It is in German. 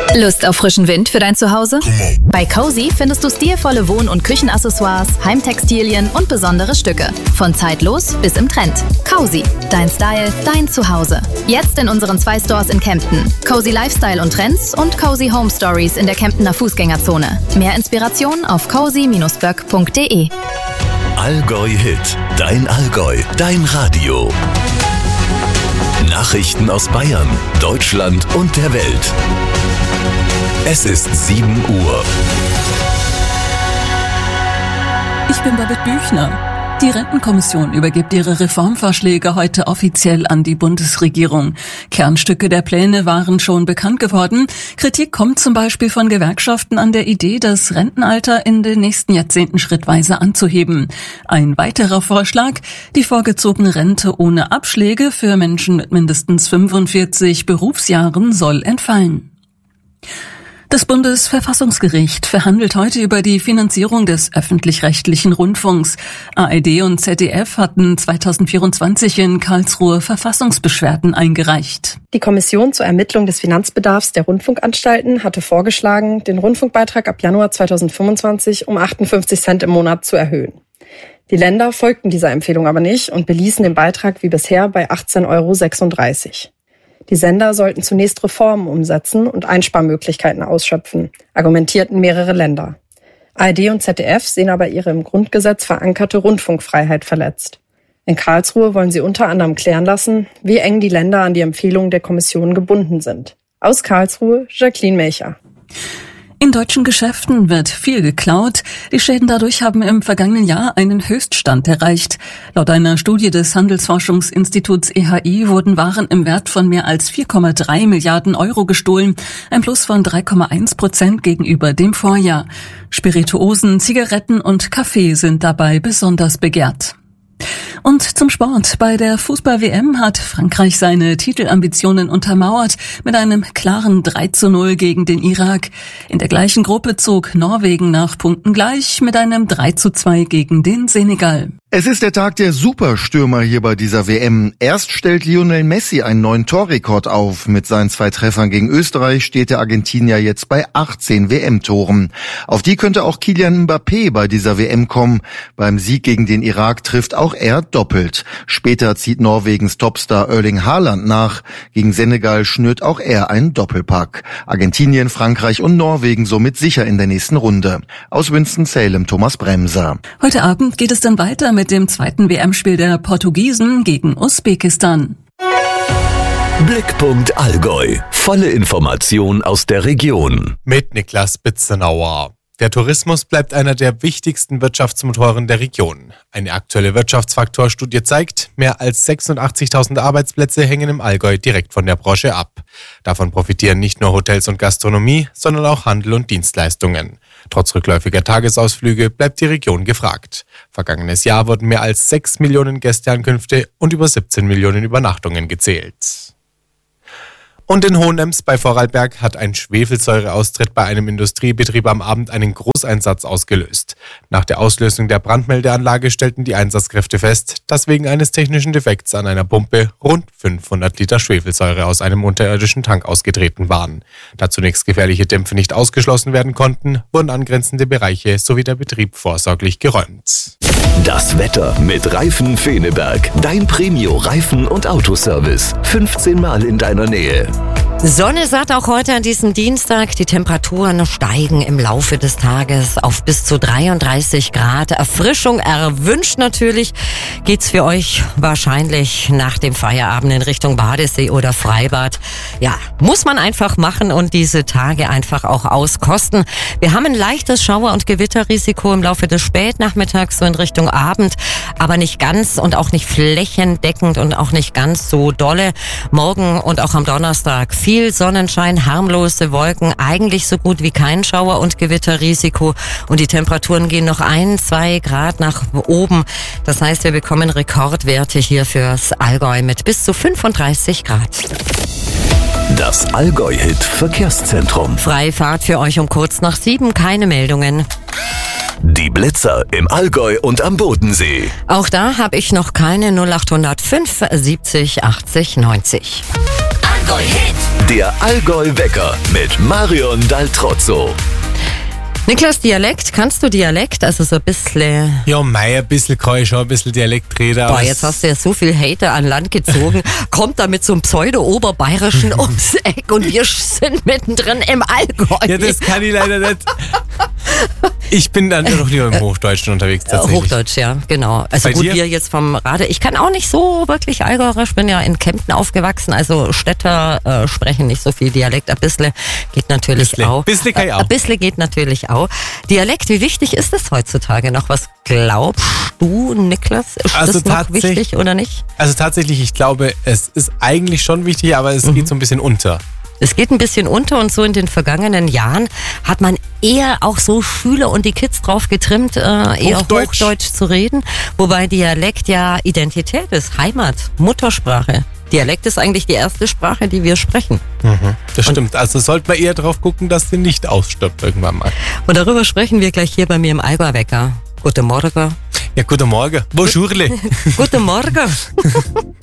Lust auf frischen Wind für dein Zuhause? Bei Cozy findest du stilvolle Wohn- und Küchenaccessoires, Heimtextilien und besondere Stücke. Von zeitlos bis im Trend. Cozy. Dein Style, dein Zuhause. Jetzt in unseren 2 Stores in Kempten. Cozy Lifestyle und Trends und Cozy Home Stories in der Kemptener Fußgängerzone. Mehr Inspiration auf cozy-böck.de. Allgäu Hit. Dein Allgäu. Dein Radio. Nachrichten aus Bayern, Deutschland und der Welt. Es ist 7 Uhr. Ich bin Babette Büchner. Die Rentenkommission übergibt ihre Reformvorschläge heute offiziell an die Bundesregierung. Kernstücke der Pläne waren schon bekannt geworden. Kritik kommt zum Beispiel von Gewerkschaften an der Idee, das Rentenalter in den nächsten Jahrzehnten schrittweise anzuheben. Ein weiterer Vorschlag: die vorgezogene Rente ohne Abschläge für Menschen mit mindestens 45 Berufsjahren soll entfallen. Das Bundesverfassungsgericht verhandelt heute über die Finanzierung des öffentlich-rechtlichen Rundfunks. ARD und ZDF hatten 2024 in Karlsruhe Verfassungsbeschwerden eingereicht. Die Kommission zur Ermittlung des Finanzbedarfs der Rundfunkanstalten hatte vorgeschlagen, den Rundfunkbeitrag ab Januar 2025 um 58 Cent im Monat zu erhöhen. Die Länder folgten dieser Empfehlung aber nicht und beließen den Beitrag wie bisher bei 18,36 €. Die Sender sollten zunächst Reformen umsetzen und Einsparmöglichkeiten ausschöpfen, argumentierten mehrere Länder. ARD und ZDF sehen aber ihre im Grundgesetz verankerte Rundfunkfreiheit verletzt. In Karlsruhe wollen sie unter anderem klären lassen, wie eng die Länder an die Empfehlungen der Kommission gebunden sind. Aus Karlsruhe, Jacqueline Melcher. In deutschen Geschäften wird viel geklaut. Die Schäden dadurch haben im vergangenen Jahr einen Höchststand erreicht. Laut einer Studie des Handelsforschungsinstituts EHI wurden Waren im Wert von mehr als 4,3 Milliarden € gestohlen, ein Plus von 3,1% gegenüber dem Vorjahr. Spirituosen, Zigaretten und Kaffee sind dabei besonders begehrt. Und zum Sport. Bei der Fußball-WM hat Frankreich seine Titelambitionen untermauert mit einem klaren 3:0 gegen den Irak. In der gleichen Gruppe zog Norwegen nach Punkten gleich mit einem 3:2 gegen den Senegal. Es ist der Tag der Superstürmer hier bei dieser WM. Erst stellt Lionel Messi einen neuen Torrekord auf. Mit seinen 2 Treffern gegen Österreich steht der Argentinier jetzt bei 18 WM-Toren. Auf die könnte auch Kylian Mbappé bei dieser WM kommen. Beim Sieg gegen den Irak trifft auch er doppelt. Später zieht Norwegens Topstar Erling Haaland nach. Gegen Senegal schnürt auch er einen Doppelpack. Argentinien, Frankreich und Norwegen somit sicher in der nächsten Runde. Aus Winston-Salem, Thomas Bremser. Heute Abend geht es dann weiter mit dem 2. WM-Spiel der Portugiesen gegen Usbekistan. Blickpunkt Allgäu. Volle Information aus der Region. Mit Niklas Bitzenauer. Der Tourismus bleibt einer der wichtigsten Wirtschaftsmotoren der Region. Eine aktuelle Wirtschaftsfaktorstudie zeigt, mehr als 86.000 Arbeitsplätze hängen im Allgäu direkt von der Branche ab. Davon profitieren nicht nur Hotels und Gastronomie, sondern auch Handel und Dienstleistungen. Trotz rückläufiger Tagesausflüge bleibt die Region gefragt. Vergangenes Jahr wurden mehr als 6 Millionen Gästeankünfte und über 17 Millionen Übernachtungen gezählt. Und in Hohenems bei Vorarlberg hat ein Schwefelsäureaustritt bei einem Industriebetrieb am Abend einen Großeinsatz ausgelöst. Nach der Auslösung der Brandmeldeanlage stellten die Einsatzkräfte fest, dass wegen eines technischen Defekts an einer Pumpe rund 500 Liter Schwefelsäure aus einem unterirdischen Tank ausgetreten waren. Da zunächst gefährliche Dämpfe nicht ausgeschlossen werden konnten, wurden angrenzende Bereiche sowie der Betrieb vorsorglich geräumt. Das Wetter mit Reifen Feneberg. Dein Premio-Reifen- und Autoservice. 15 Mal in deiner Nähe. Sonne satt auch heute an diesem Dienstag. Die Temperaturen steigen im Laufe des Tages auf bis zu 33 Grad. Erfrischung erwünscht natürlich. Geht's für euch wahrscheinlich nach dem Feierabend in Richtung Badesee oder Freibad. Ja, muss man einfach machen und diese Tage einfach auch auskosten. Wir haben ein leichtes Schauer- und Gewitterrisiko im Laufe des Spätnachmittags, so in Richtung Abend, aber nicht ganz und auch nicht flächendeckend und auch nicht ganz so dolle. Morgen und auch am Donnerstag viel Sonnenschein, harmlose Wolken, eigentlich so gut wie kein Schauer- und Gewitterrisiko und die Temperaturen gehen noch 1-2 Grad nach oben. Das heißt, wir bekommen Rekordwerte hier fürs Allgäu mit bis zu 35 Grad. Das Allgäu-Hit Verkehrszentrum. Freifahrt für euch um kurz nach 7, keine Meldungen. Die Blitzer im Allgäu und am Bodensee. Auch da habe ich noch keine. 0800 5 70 80 90. Allgäu-Hit. Der Allgäu-Wecker mit Marion Daltrozzo. Niklas, Dialekt, kannst du Dialekt? Also so ein bisschen... Ja, ein bisschen kann ich schon ein bisschen Dialekt reden. Boah, jetzt hast du ja so viel Hater an Land gezogen. Kommt da mit so einem Pseudo-Oberbayerischen ums Eck und wir sind mittendrin im Allgäu. Ja, das kann ich leider nicht. Ich bin dann doch lieber im Hochdeutschen unterwegs tatsächlich. Hochdeutsch, ja, genau. Also Bei gut, dir? wir jetzt vom Rade. Ich kann auch nicht so wirklich Allgäuerisch, bin ja in Kempten aufgewachsen, also Städter sprechen nicht so viel Dialekt. Ein bisschen geht natürlich auch. Bisschen kann ich auch. Ein bisschen geht natürlich auch. Dialekt, wie wichtig ist das heutzutage noch? Was glaubst du, Niklas? Ist das noch wichtig oder nicht? Also tatsächlich, ich glaube, es ist eigentlich schon wichtig, aber es geht so ein bisschen unter. Es geht ein bisschen unter und so in den vergangenen Jahren hat man eher auch so Schüler und die Kids drauf getrimmt, eher Hochdeutsch zu reden. Wobei Dialekt ja Identität ist, Heimat, Muttersprache. Dialekt ist eigentlich die erste Sprache, die wir sprechen. Das stimmt. Also sollte man eher darauf gucken, dass sie nicht ausstirbt irgendwann mal. Und darüber sprechen wir gleich hier bei mir im Allgäu-Wecker. Guten Morgen. Ja, guten Morgen. Bonjour. Guten Morgen.